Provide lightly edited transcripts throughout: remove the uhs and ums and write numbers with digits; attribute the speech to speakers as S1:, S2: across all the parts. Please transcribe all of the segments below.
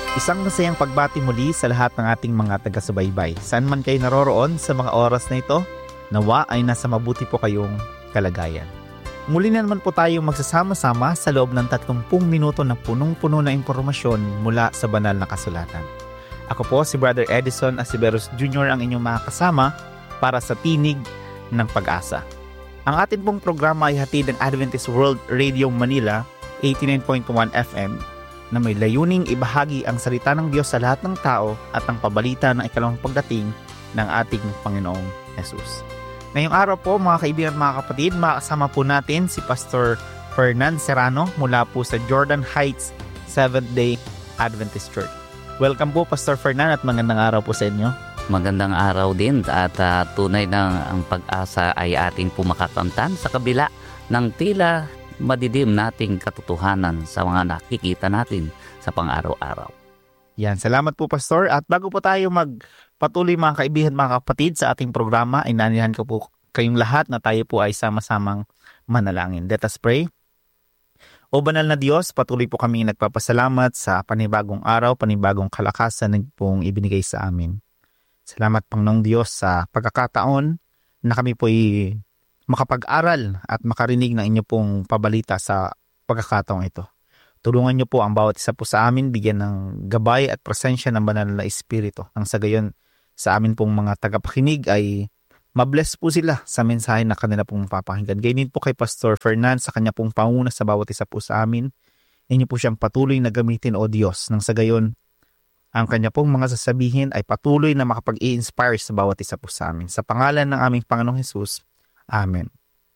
S1: Isang masayang pagbati muli sa lahat ng ating mga taga-subaybay. Saan man kayo naroroon sa mga oras na ito, nawa ay nasa mabuti po kayong kalagayan. Muli na naman po tayong magsasama-sama sa loob ng 30 minuto na punong-puno na impormasyon mula sa banal na kasulatan. Ako po si Brother Edison Asiberos Jr. ang inyong makakasama para sa Tinig ng Pag-asa. Ang atin pong programa ay hatid ng Adventist World Radio Manila 89.1 FM na may layuning ibahagi ang salita ng Diyos sa lahat ng tao at ang pabalita ng ikalawang pagdating ng ating Panginoong Jesus. Ngayong araw po mga kaibigan at mga kapatid, makasama po natin si Pastor Fernan Serrano mula po sa Jordan Heights Seventh-day Adventist Church. Welcome po Pastor Fernan at magandang araw po sa inyo.
S2: Magandang araw din at tunay na ang pag-asa ay ating pumakakamtan sa kabila ng tila madidim nating katotohanan sa mga nakikita natin sa pang-araw-araw.
S1: Yan, salamat po Pastor. At bago po tayo magpatuloy mga kaibigan, mga kapatid sa ating programa, inanihan ko po kayong lahat na tayo po ay sama-samang manalangin. Let us pray. O banal na Diyos, patuloy po kami nagpapasalamat sa panibagong araw, panibagong kalakasan na pong ibinigay sa amin. Salamat Panginoong Diyos sa pagkakataon na kami po ay makapag-aral at makarinig ng inyo pong pabalita sa pagkakataong ito. Tulungan niyo po ang bawat isa po sa amin, bigyan ng gabay at presensya ng banal na Espiritu. Ang sa gayon sa amin pong mga tagapakinig ay mabless po sila sa mensahe na kanila pong papakinggan. Ganyan po kay Pastor Fernan sa kanya pong panguna sa bawat isa po sa amin. Inyo po siyang patuloy na gamitin o Diyos. Nang sa gayon, ang kanya pong mga sasabihin ay patuloy na makapag-i-inspire sa bawat isa po sa amin. Sa pangalan ng aming Panginoong Jesus, Amen.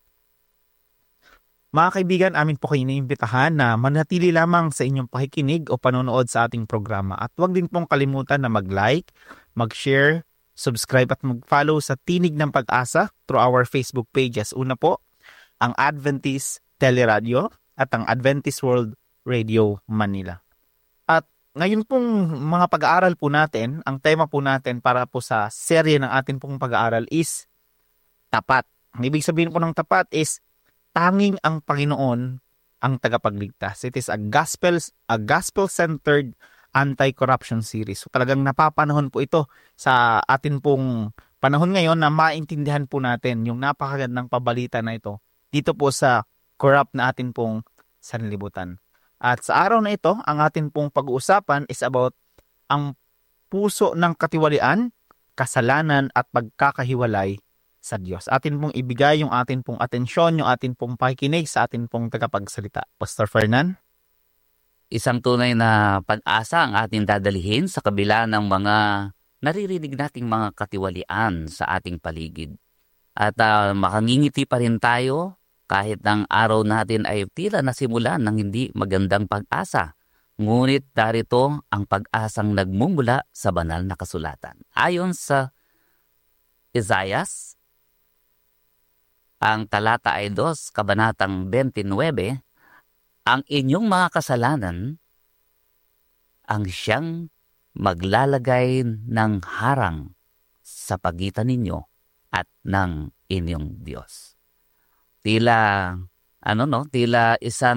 S1: Mga kaibigan, amin po kayo iniimbitahan na manatili lamang sa inyong pakikinig o panonood sa ating programa. At huwag din pong kalimutan na mag-like, mag-share, subscribe at mag-follow sa Tinig ng Pag-asa through our Facebook pages. Una po, ang Adventist Teleradio at ang Adventist World Radio Manila. At ngayon pong mga pag-aaral po natin, ang tema po natin para po sa serye ng ating pong pag-aaral is tapat. Ang ibig sabihin po ng tapat is tanging ang Panginoon ang tagapagligtas. It is a gospel-centered anti-corruption series. So talagang napapanahon po ito sa atin pong panahon ngayon na maintindihan po natin yung napakagandang pabalita na ito dito po sa corrupt na atin pong sanlibutan. At sa araw na ito, ang atin pong pag-uusapan is about ang puso ng katiwalian, kasalanan at pagkakahiwalay sa Diyos. Atin pong ibigay yung atin pong atensyon, yung atin pong pakikinig sa atin pong tagapagsalita. Pastor Fernan?
S2: Isang tunay na pag-asa ang ating dadalhin sa kabila ng mga naririnig nating mga katiwalian sa ating paligid. At makangingiti pa rin tayo kahit ang araw natin ay tila nasimulan ng hindi magandang pag-asa. Ngunit darito ang pag-asang nagmumula sa banal na kasulatan. Ayon sa Isaias, ang talata ay 2, kabanatang 29, ang inyong mga kasalanan ang siyang maglalagay ng harang sa pagitan ninyo at ng inyong Diyos. Tila isang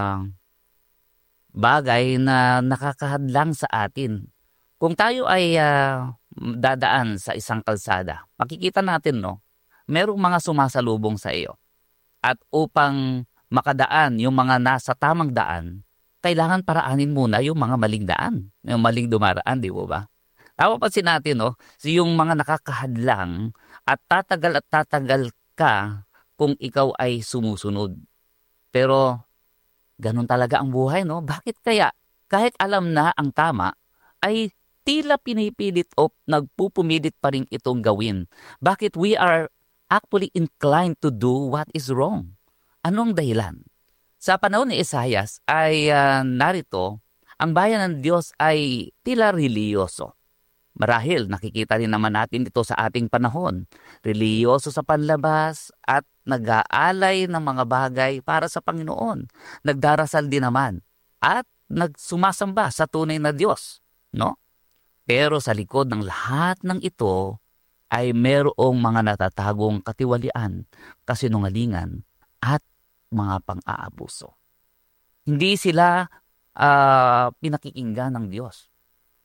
S2: bagay na nakakahadlang sa atin. Kung tayo ay dadaan sa isang kalsada, makikita natin, merong mga sumasalubong sa iyo. At upang makadaan yung mga nasa tamang daan, kailangan paraanin muna yung mga maling daan, yung maling dumaraan, di ba? Tawapansin natin, yung mga nakakahadlang at tatagal ka kung ikaw ay sumusunod. Pero ganun talaga ang buhay, Bakit kaya kahit alam na ang tama, ay tila pinipilit o nagpupumilit pa rin itong gawin? Bakit we are actually inclined to do what is wrong? Anong dahilan? Sa panahon ni Isaias ay narito, ang bayan ng Diyos ay tila reliyoso. Marahil nakikita rin naman natin ito sa ating panahon. Reliyoso sa panlabas at nag-aalay ng mga bagay para sa Panginoon. Nagdarasal din naman at nagsumasamba sa tunay na Diyos, Pero sa likod ng lahat ng ito ay merong mga natatagong katiwalian, kasinungalingan, at mga pang-aabuso. Hindi sila pinakikinggan ng Diyos.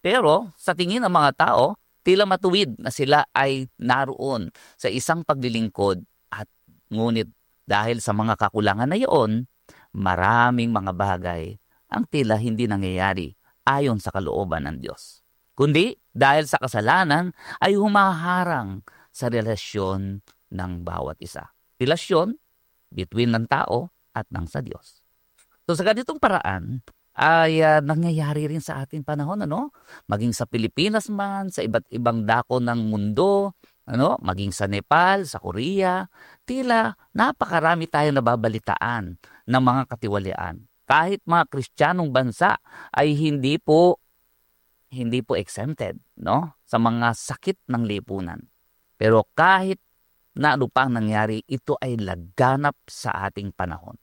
S2: Pero sa tingin ng mga tao, tila matuwid na sila ay naroon sa isang paglilingkod at ngunit dahil sa mga kakulangan na iyon, maraming mga bagay ang tila hindi nangyayari ayon sa kalooban ng Diyos. Kundi dahil sa kasalanan ay humaharang sa relasyon ng bawat isa. Relasyon between ng tao at ng sa Diyos. So sa ganitong paraan ay nangyayari rin sa ating panahon, maging sa Pilipinas man, sa iba't ibang dako ng mundo, maging sa Nepal, sa Korea, tila napakarami tayong nababalitaan ng mga katiwalian. Kahit mga Kristiyanong bansa ay hindi po exempted, sa mga sakit ng lipunan. Pero kahit na ano pang nangyari, ito ay laganap sa ating panahon.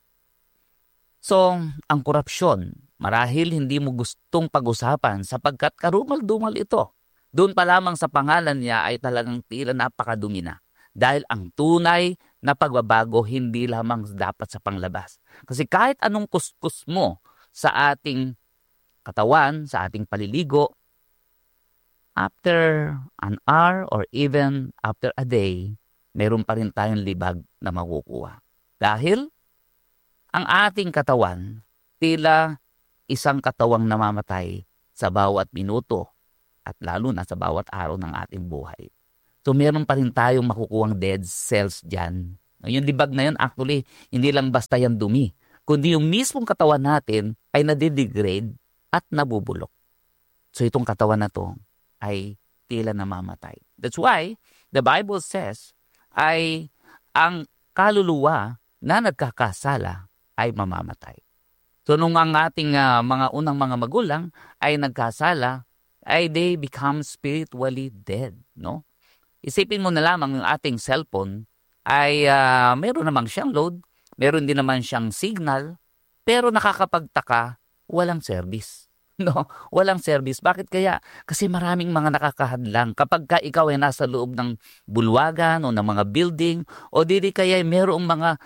S2: So, ang korupsyon, marahil hindi mo gustong pag-usapan sapagkat karumal-dumal ito. Doon pa lamang sa pangalan niya ay talagang tila napakadumi na. Dahil ang tunay na pagbabago hindi lamang dapat sa panglabas. Kasi kahit anong kuskus mo sa ating katawan, sa ating paliligo, after an hour or even after a day, meron pa rin tayong libag na makukuha. Dahil ang ating katawan, tila isang katawang namamatay sa bawat minuto at lalo na sa bawat araw ng ating buhay. So meron pa rin tayong makukuhang dead cells dyan. Yung libag na yun, actually, hindi lang basta yung dumi, kundi yung mismong katawan natin ay nadidegrade at nabubulok. So itong katawan na to ay tila namamatay. That's why the Bible says ay ang kaluluwa na nagkakasala ay mamamatay. So nung ang ating mga unang mga magulang ay nagkasala, ay they become spiritually dead, Isipin mo na lamang yung ating cellphone ay meron namang siyang load, meron din naman siyang signal, pero nakakapagtaka, walang service. Walang service. Bakit kaya? Kasi maraming mga nakakahadlang. Kapag ka ikaw ay nasa loob ng bulwagan o ng mga building o dili kaya merong mga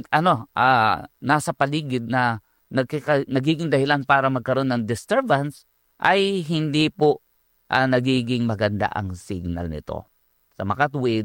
S2: nasa paligid na nagiging dahilan para magkaroon ng disturbance, ay hindi po nagiging maganda ang signal nito. Sa makatuwid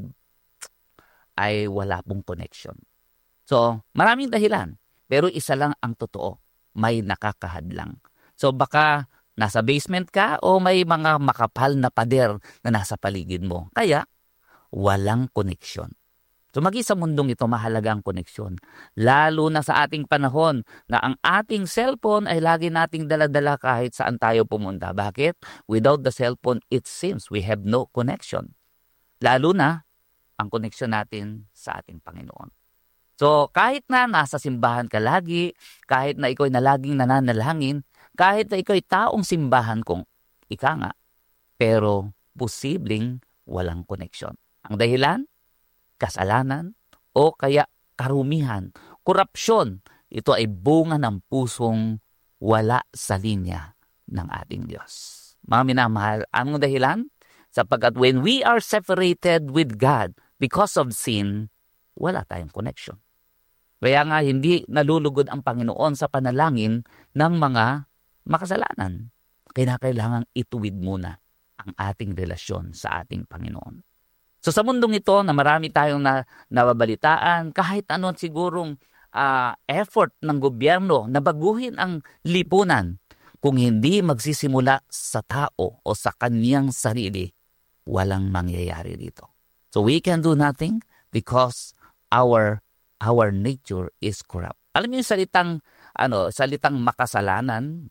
S2: ay wala pong connection. So, maraming dahilan. Pero isa lang ang totoo. May nakakahadlang. So baka nasa basement ka o may mga makapal na pader na nasa paligid mo. Kaya walang koneksyon. So sa mundong ito mahalaga ang koneksyon. Lalo na sa ating panahon na ang ating cellphone ay lagi nating dala-dala kahit saan tayo pumunta. Bakit? Without the cellphone, it seems we have no connection. Lalo na ang koneksyon natin sa ating Panginoon. So kahit na nasa simbahan ka lagi, kahit na ikaw ay na laging nananalangin, kahit na ikaw ay taong simbahan kung ika nga, pero posibleng walang koneksyon. Ang dahilan, kasalanan o kaya karumihan, korupsyon. Ito ay bunga ng pusong wala sa linya ng ating Diyos. Mga minamahal, anong dahilan? Sapagkat when we are separated with God because of sin, wala tayong connection. Kaya nga hindi nalulugod ang Panginoon sa panalangin ng mga makasalanan. Kailangang ituwid muna ang ating relasyon sa ating Panginoon. So sa mundong ito na marami tayong nababalitaan, kahit anong sigurong effort ng gobyerno na baguhin ang lipunan, kung hindi magsisimula sa tao o sa kaniyang sarili, walang mangyayari dito. So we can do nothing because our nature is corrupt. Alam niyo yung salitang makasalanan,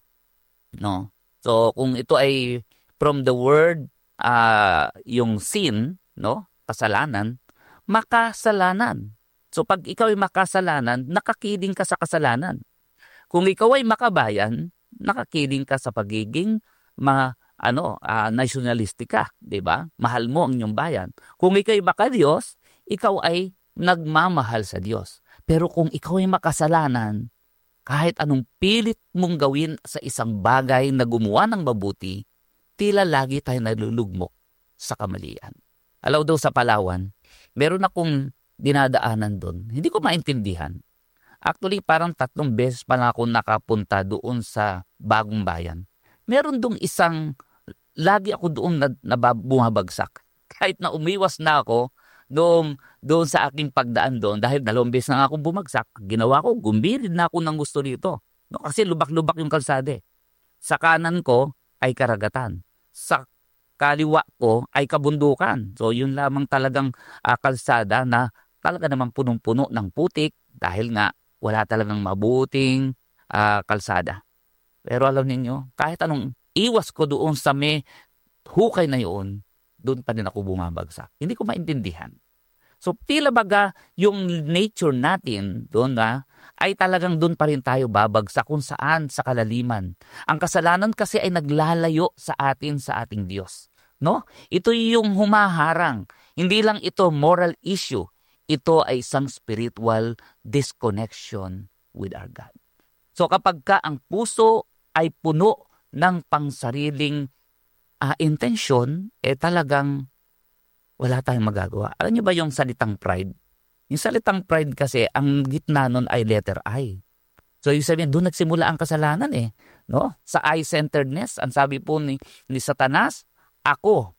S2: So kung ito ay from the word yung sin, kasalanan, makasalanan. So pag ikaw ay makasalanan, nakakiling ka sa kasalanan. Kung ikaw ay makabayan, nakakiling ka sa pagiging nationalistic ka, 'di ba? Mahal mo ang iyong bayan. Kung ikaw ay makadiyos, ikaw ay nagmamahal sa Diyos. Pero kung ikaw ay makasalanan, kahit anong pilit mong gawin sa isang bagay na gumawa ng mabuti, tila lagi tayo nalulugmok sa kamalian. Alaw daw sa Palawan, meron akong dinadaanan doon. Hindi ko maintindihan. Actually, parang 3 beses pa na ako nakapunta doon sa Bagong Bayan. Meron dong isang lagi ako doon bumabagsak. Kahit na umiwas na ako doon sa aking pagdaan doon, dahil 2 beses na akong bumagsak, ginawa ko, gumbirid na ako ng gusto dito. No, kasi lubak-lubak yung kalsada. Sa kanan ko ay karagatan. Sa kaliwa ko ay kabundukan. So yun lamang talagang kalsada na talaga naman punong-puno ng putik dahil nga wala talagang mabuting kalsada. Pero alam ninyo, kahit anong iwas ko doon sa may hukay na yun, doon pa din ako bumabagsak. Hindi ko maintindihan. So tila baga yung nature natin doon ay talagang doon pa rin tayo babagsak kung saan sa kalaliman. Ang kasalanan kasi ay naglalayo sa atin sa ating Diyos. No? Ito yung humaharang. Hindi lang ito moral issue. Ito ay isang spiritual disconnection with our God. So kapag ka ang puso ay puno ng pangsariling intensyon, talagang wala tayong magagawa. Alam niyo ba yung salitang pride? Yung salitang pride kasi, ang gitna nun ay letter I. So yung sabihin, doon nagsimula ang kasalanan no? Sa I-centeredness, ang sabi po ni Satanas, ako.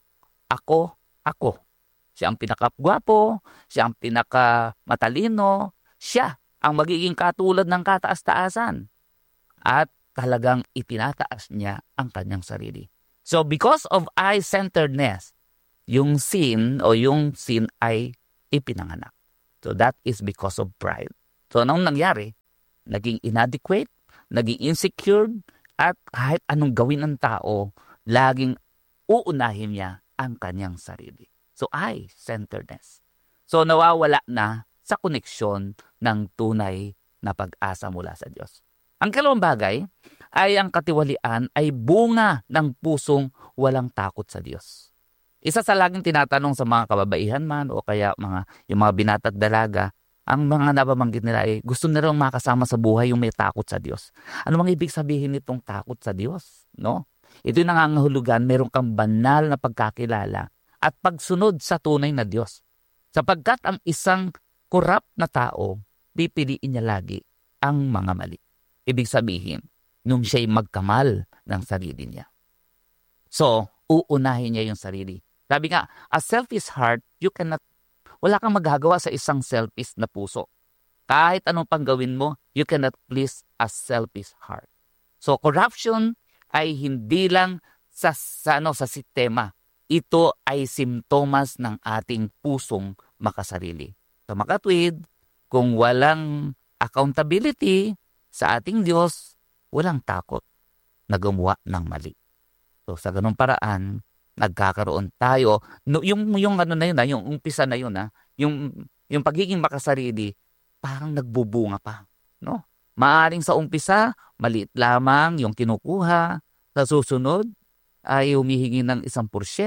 S2: Siya ang pinakagwapo, siya ang pinakamatalino, siya ang magiging katulad ng kataas-taasan. At talagang itinataas niya ang kanyang sarili. So because of I-centeredness, yung sin ay ipinanganak. So that is because of pride. So anong nangyari? Naging inadequate, naging insecure, at kahit anong gawin ng tao, laging uunahin niya ang kanyang sarili. So I-centeredness. So nawawala na sa koneksyon ng tunay na pag-asa mula sa Diyos. Ang kalawang bagay ay ang katiwalian ay bunga ng pusong walang takot sa Diyos. Isa sa laging tinatanong sa mga kababaihan man o kaya yung mga binata at dalaga, ang mga nababanggit nila ay gusto nilang makasama sa buhay yung may takot sa Diyos. Ano mang ibig sabihin nitong takot sa Diyos? No? Ito yung nangangahulugan, meron kang banal na pagkakilala at pagsunod sa tunay na Diyos. Sapagkat ang isang korap na tao, pipiliin niya lagi ang mga mali. Ibig sabihin, nung siya'y magkamal ng sarili niya. So, uunahin niya yung sarili. Sabi nga, a selfish heart, wala kang magagawa sa isang selfish na puso. Kahit anong pang gawin mo, you cannot please a selfish heart. So, corruption ay hindi lang sa sistema. Ito ay simptomas ng ating pusong makasarili. So, makatwid, kung walang accountability sa ating Diyos, walang takot na gumawa ng mali. So sa ganung paraan, nagkakaroon tayo yung yung umpisa na yun yung pagiging makasarili, parang nagbubunga pa, no? Maaring sa umpisa, maliit lamang yung kinukuha, sa susunod ay humihingi ng 1%,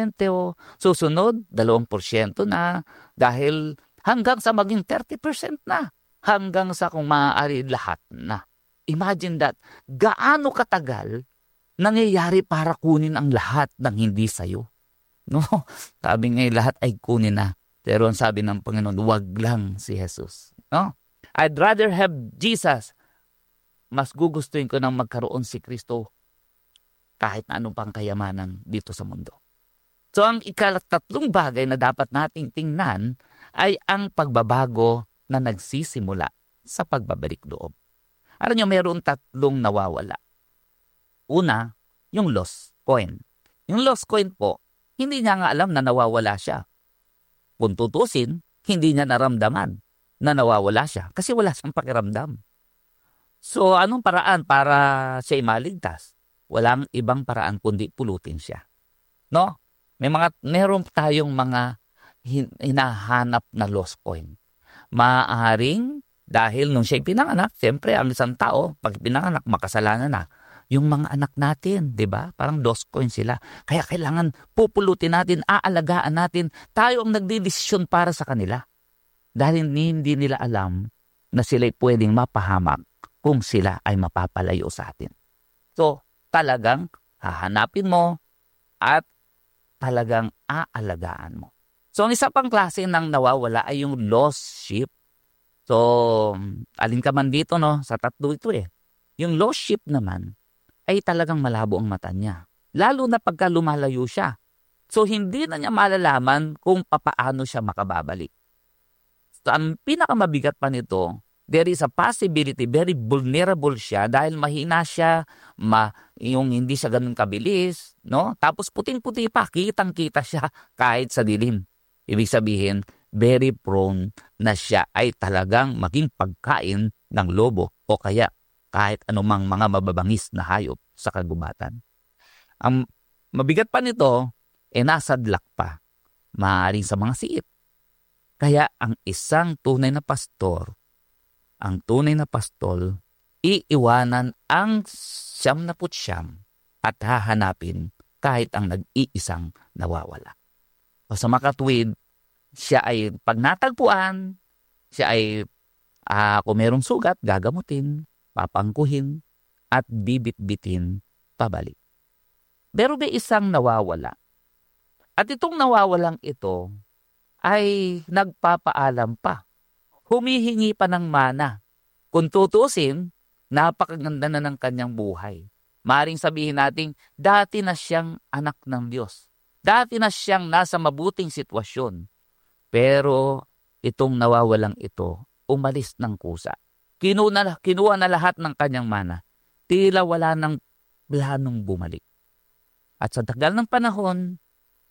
S2: susunod 2% na, dahil hanggang sa maging 30% na, hanggang sa kung maaari lahat na. Imagine that, gaano katagal nangyayari para kunin ang lahat ng hindi sa'yo. No? Sabi nga lahat ay kunin na. Pero ang sabi ng Panginoon, wag lang si Jesus. No? I'd rather have Jesus. Mas gugustuhin ko nang magkaroon si Kristo kahit na anong pang kayamanan dito sa mundo. So ang ikatatlong bagay na dapat nating tingnan ay ang pagbabago na nagsisimula sa pagbabalik loob. Alam niyo, mayroon 3 nawawala. Una, yung lost coin. Yung lost coin po, hindi niya nga alam na nawawala siya. Kung tutusin, hindi niya naramdaman na nawawala siya kasi wala siyang pakiramdam. So, anong paraan para siya maligtas? Walang ibang paraan kundi pulutin siya. No? Meron tayong mga hinahanap na lost coin. Maaaring dahil nung siya'y pinanganak, siyempre ang isang tao, pag pinanganak, makasalanan na. Yung mga anak natin, di ba? Parang lost coin sila. Kaya kailangan pupulutin natin, aalagaan natin. Tayo ang nagdidesisyon para sa kanila. Dahil hindi nila alam na sila'y pwedeng mapahamak kung sila ay mapapalayo sa atin. So, talagang hahanapin mo at talagang aalagaan mo. So, ang isa pang klase ng nawawala ay yung lost sheep. So, alin ka man dito, no? Sa 3 ito Yung lost sheep naman ay talagang malabo ang mata niya. lalo na pagka lumalayo siya. So hindi na niya malalaman kung papaano siya makababalik. So, ang pinakamabigat pa nito, there is a possibility, very vulnerable siya dahil mahina siya, yung hindi siya ganun kabilis, no? Tapos puting-puti pa, kitang-kita siya kahit sa dilim. Ibig sabihin, very prone na siya ay talagang maging pagkain ng lobo o kaya kahit anumang mga mababangis na hayop sa kagubatan. Ang mabigat pa nito, nasadlak pa, maaaring sa mga siip. Kaya ang isang tunay na pastor, iiwanan ang 99 at hahanapin kahit ang nag-iisang nawawala. O sa makatwid, siya ay pag natagpuan, siya ay kung merong sugat, gagamutin, papangkuhin, at bibit-bitin pabalik. Pero may isang nawawala. At itong nawawalang ito ay nagpapaalam pa. Humihingi pa ng mana. Kung tutusin, napakaganda na ng kanyang buhay. Maring sabihin natin, dati na siyang anak ng Diyos. Dati na siyang nasa mabuting sitwasyon. Pero itong nawawalang ito, umalis ng kusa. Kinuha na lahat ng kanyang mana. Tila wala ng planong bumalik. At sa tagal ng panahon,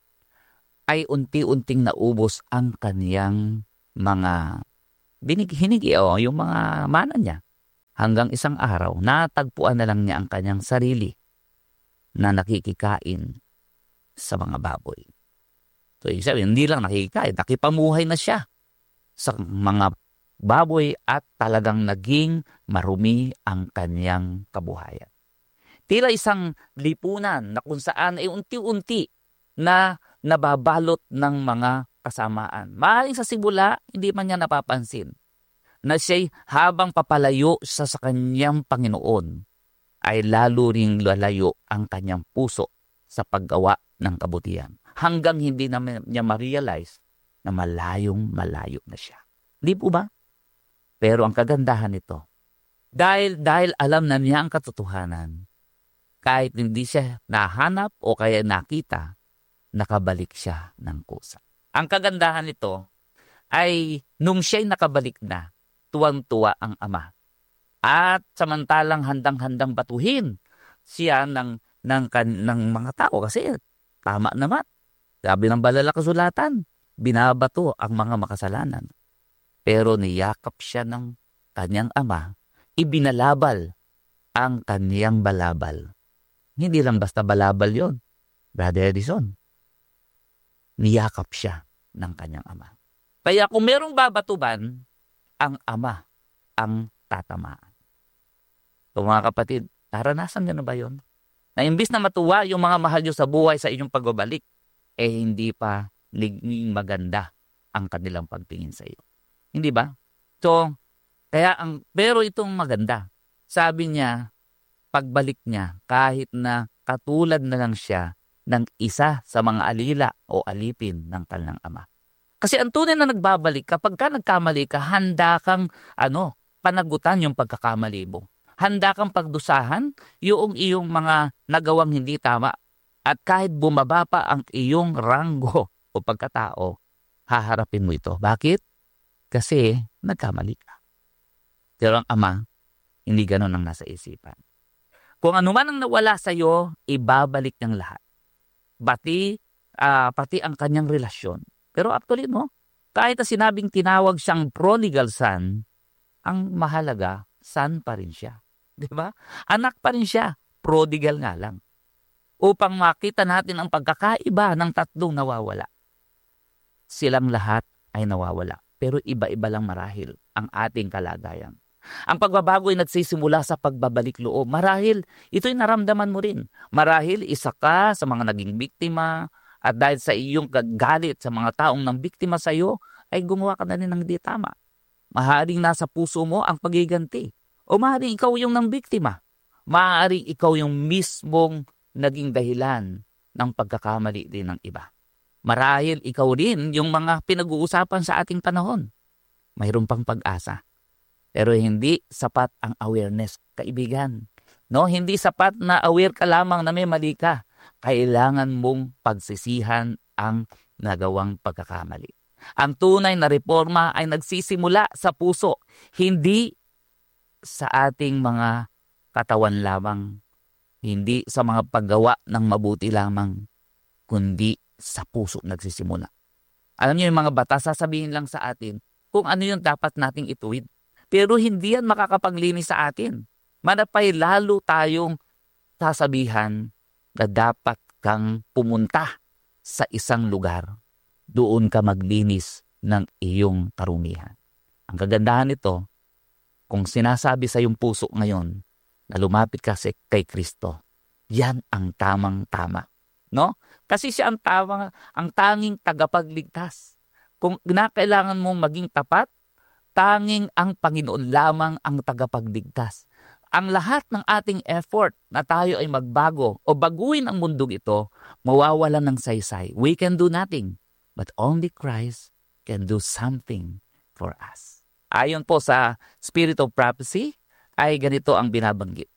S2: ay unti-unting naubos ang kaniyang mga hinigi yung mga mana niya. Hanggang isang araw, natagpuan na lang niya ang kanyang sarili na nakikikain sa mga baboy. So, ibig sabihin, hindi lang nakikikain, nakipamuhay na siya sa mga baboy at talagang naging marumi ang kanyang kabuhayan. Tila isang lipunan na kung saan ay unti-unti na nababalot ng mga kasamaan. Maaaring sa simula, hindi man niya napapansin na siya'y habang papalayo sa kanyang Panginoon, ay lalo ring lalayo ang kanyang puso sa paggawa ng kabutihan. Hanggang hindi na niya ma-realize na malayo na siya. Di po ba? Pero ang kagandahan nito, dahil alam na niya ang katotohanan, kahit hindi siya nahanap o kaya nakita, nakabalik siya ng kusa. Ang kagandahan nito ay nung siya'y nakabalik na, tuwang-tuwa ang ama. At samantalang handang-handang batuhin siya ng mga tao kasi tama naman. Sabi ng banal na kasulatan, binabato ang mga makasalanan. Pero niyakap siya ng kanyang ama, ibinalabal ang kanyang balabal. Hindi lang basta balabal yon, Brother Edison. Niyakap siya ng kanyang ama. Kaya kung merong babatuban, ang ama ang tatamaan. So mga kapatid, naranasan niyo na ba yon? Na imbis na matuwa yung mga mahal niyo sa buhay sa inyong pagbabalik, hindi pa naging maganda ang kanilang pagtingin sa iyo. Hindi ba? So, pero itong maganda, sabi niya, pagbalik niya, kahit na katulad na lang siya ng isa sa mga alila o alipin ng kanilang ama. Kasi ang tunay na nagbabalik, kapag ka nagkamali ka, handa kang panagutan yung pagkakamali mo. Handa kang pagdusahan yung iyong mga nagawang hindi tama. At kahit bumaba pa ang iyong ranggo o pagkatao, haharapin mo ito. Bakit? Kasi nagkamali ka. Pero ang ama, hindi ganun ang nasa isipan. Kung ano man ang nawala sa iyo, ibabalik niyang lahat. Pati ang kanyang relasyon. Pero actually, kahit na sinabing tinawag siyang prodigal son, ang mahalaga, son pa rin siya. Diba? Anak pa rin siya, prodigal nga lang. Upang makita natin ang pagkakaiba ng tatlong nawawala. Silang lahat ay nawawala, pero iba-iba lang marahil ang ating kalagayan. Ang pagbabago ay nagsisimula sa pagbabalik loob. Marahil, ito'y naramdaman mo rin. Marahil, isa ka sa mga naging biktima at dahil sa iyong galit sa mga taong nang biktima sa iyo, ay gumawa ka na rin ng di tama. Maaaring nasa puso mo ang pagiganti. O maaaring ikaw yung nang biktima. Maaaring ikaw yung mismong naging dahilan ng pagkakamali din ng iba. Marahil ikaw rin yung mga pinag-uusapan sa ating panahon. Mayroon pang pag-asa. Pero hindi sapat ang awareness, kaibigan. Hindi sapat na aware ka lamang na may mali ka. kailangan mong pagsisihan ang nagawang pagkakamali. Ang tunay na reforma ay nagsisimula sa puso, hindi sa ating mga katawan lamang, hindi sa mga paggawa ng mabuti lamang, kundi sa puso nagsisimula. Alam niyo, yung mga batas, sasabihin lang sa atin kung ano yung dapat nating ituwid. Pero hindi yan makakapaglinis sa atin. Manapay lalo tayong sasabihan na dapat kang pumunta sa isang lugar. Doon ka maglinis ng iyong karumihan. Ang kagandahan nito, kung sinasabi sa iyong puso ngayon na lumapit ka kay Kristo, yan ang tamang-tama. No? Kasi siya ang tanging tagapagligtas. Kung kinakailangan mong maging tapat, tanging ang Panginoon lamang ang tagapagligtas. Ang lahat ng ating effort na tayo ay magbago o baguhin ang mundong ito, mawawalan ng saysay. We can do nothing, but only Christ can do something for us. Ayon po sa Spirit of Prophecy, ay ganito ang binabanggit.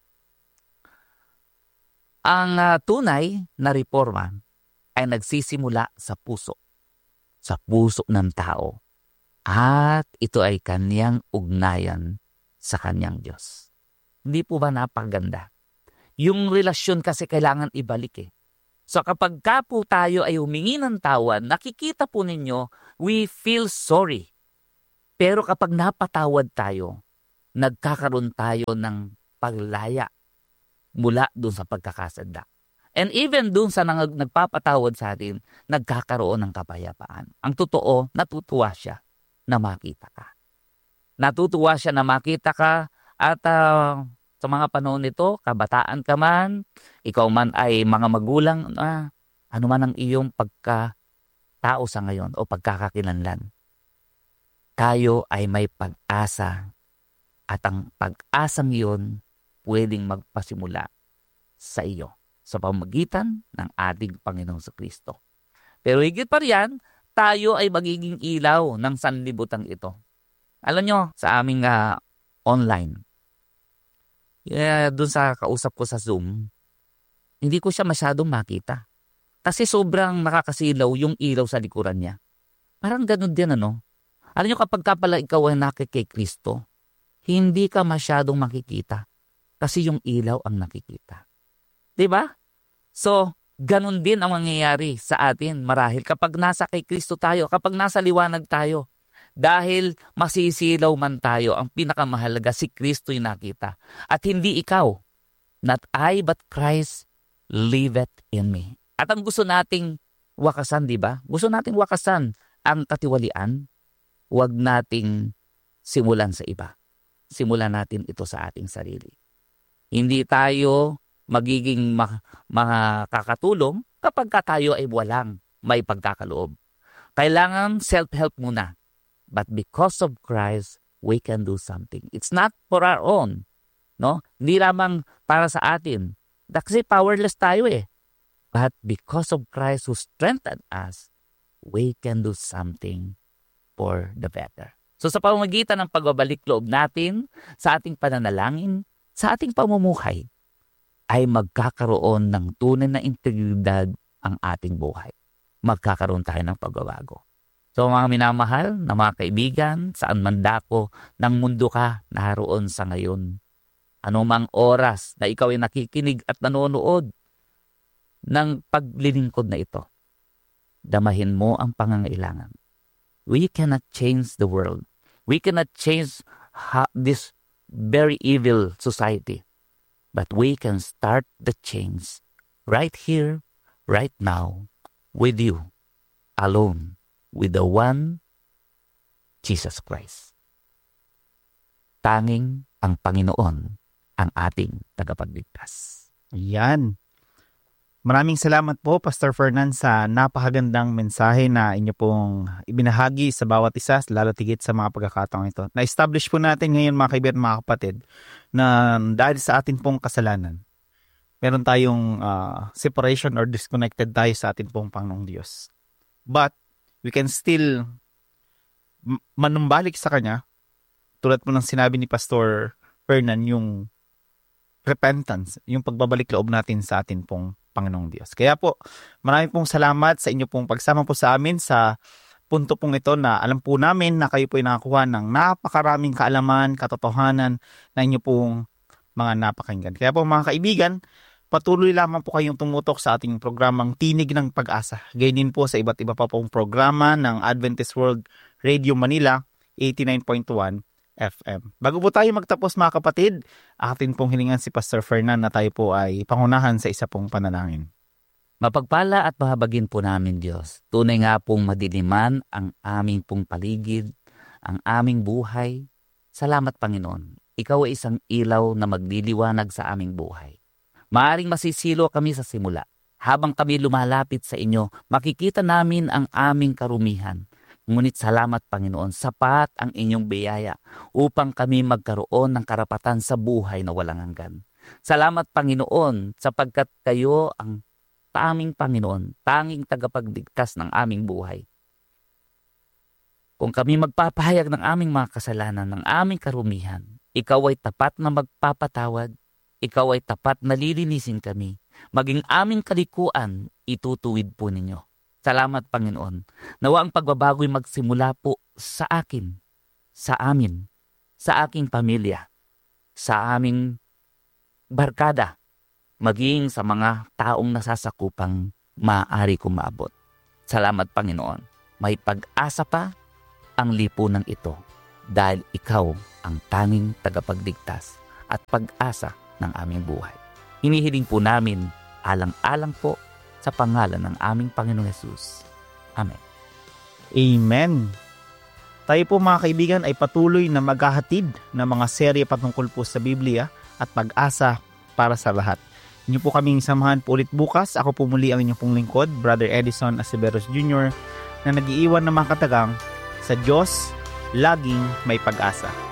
S2: Ang tunay na reforma ay nagsisimula sa puso ng tao. At ito ay kanyang ugnayan sa kanyang Diyos. Hindi po ba napakaganda? Yung relasyon kasi kailangan ibalik eh. So kapag ka po tayo ay humingi ng tawad, nakikita po ninyo, we feel sorry. Pero kapag napatawad tayo, nagkakaroon tayo ng paglaya mula dun sa pagkakasada. And even dun sa nagpapatawad sa atin, nagkakaroon ng kapayapaan. Ang totoo, natutuwa siya na makita ka. Natutuwa siya na makita ka at sa mga panahon nito, kabataan ka man, ikaw man ay mga magulang, ano man ang iyong pagkatao sa ngayon o pagkakakilanlan. Tayo ay may pag-asa at ang pag-asang iyon pwedeng magpasimula sa iyo sa pamamagitan ng ating Panginoong Kristo. Pero higit pa riyan, tayo ay magiging ilaw ng sanlibutan ito. Alam nyo, sa aming online, doon sa kausap ko sa Zoom, hindi ko siya masyadong makita. Kasi sobrang nakakasilaw yung ilaw sa likuran niya. Parang ganun din ano. Alam nyo, kapag ka pala ikaw ay nakikay Kristo, hindi ka masyadong makikita. Kasi yung ilaw ang nakikita. Diba? So, ganun din ang mangyayari sa atin marahil kapag nasa kay Kristo tayo, kapag nasa liwanag tayo. Dahil masisilaw man tayo, ang pinakamahalaga si Kristo yung nakita. At hindi ikaw. Not I, but Christ liveth in me. At ang gusto nating wakasan, di ba? Gusto nating wakasan ang katiwalian. Huwag nating simulan sa iba. Simulan natin ito sa ating sarili. Hindi tayo magiging makakatulong kapag tayo ay walang may pagkakaloob. Kailangan self-help muna. But because of Christ, we can do something. It's not for our own. No? Hindi lamang para sa atin. Kasi powerless tayo eh. But because of Christ who strengthened us, we can do something for the better. So sa pamamagitan ng pagbabalik loob natin, sa ating pananalangin, sa ating pamumuhay, ay magkakaroon ng tunay na integridad ang ating buhay. Magkakaroon tayo ng pagbabago. So mga minamahal na mga kaibigan, saan man dako ng mundo ka naroon sa ngayon. Anumang oras na ikaw ay nakikinig at nanonood ng paglilingkod na ito, damahin mo ang pangangailangan. We cannot change the world. We cannot change this very evil society. But we can start the change right here, right now, with you, alone, with the one, Jesus Christ. Tanging ang Panginoon ang ating tagapagligtas.
S1: Yan. Maraming salamat po, Pastor Fernan, sa napakagandang mensahe na inyo pong ibinahagi sa bawat isa, lalo tigit sa mga pagkakataong ito. Na-establish po natin ngayon, mga kaibigan, mga kapatid, na dahil sa atin pong kasalanan, meron tayong separation or disconnected tayo sa atin pong Panginoong Diyos. But we can still manumbalik sa Kanya, tulad po ng sinabi ni Pastor Fernan, yung repentance, yung pagbabalik loob natin sa atin pong Panginoong Diyos. Kaya po, maraming pong salamat sa inyo pong pagsama po sa amin sa punto pong ito na alam po namin na kayo po ay nakakuha ng napakaraming kaalaman, katotohanan na inyo pong mga napakinggan. Kaya po mga kaibigan, patuloy lamang po kayong tumutok sa ating programang Tinig ng Pag-asa. Gayon din po sa iba't iba pa pong programa ng Adventist World Radio Manila 89.1 FM. Bago po tayo magtapos mga kapatid, atin pong hilingan si Pastor Fernan na tayo po ay pangunahan sa isa pong panalangin.
S2: Mapagpala at mahabagin po namin, Diyos. Tunay nga pong madiliman ang aming pong paligid, ang aming buhay. Salamat, Panginoon. Ikaw ay isang ilaw na magliliwanag sa aming buhay. Maaring masisilo kami sa simula. Habang kami lumalapit sa inyo, makikita namin ang aming karumihan. Ngunit salamat, Panginoon, sapat ang inyong biyaya upang kami magkaroon ng karapatan sa buhay na walang hanggan. Salamat, Panginoon, sapagkat kayo ang aming Panginoon, tanging tagapagligtas ng aming buhay. Kung kami magpapahayag ng aming mga kasalanan, ng aming karumihan, ikaw ay tapat na magpapatawad, ikaw ay tapat na lilinisin kami, maging aming kalikuan, itutuwid po ninyo. Salamat, Panginoon. Nawa ang pagbabago'y magsimula po sa akin, sa amin, sa aking pamilya, sa aming barkada, maging sa mga taong nasasakupang maaari kong maabot. Salamat, Panginoon. May pag-asa pa ang lipunan ito dahil ikaw ang tanging tagapagligtas at pag-asa ng aming buhay. Hinihiling po namin alang-alang po sa pangalan ng aming Panginoong Hesus. Amen.
S1: Amen. Tayo po mga kaibigan ay patuloy na maghahatid ng mga serye patungkol po sa Biblia at pag-asa para sa lahat. Inyo po kaming samahan po ulit bukas. Ako po muli ang inyong pong lingkod, Brother Edison Aceveros Jr. na nag-iiwan ng mga katagang sa Diyos, laging may pag-asa.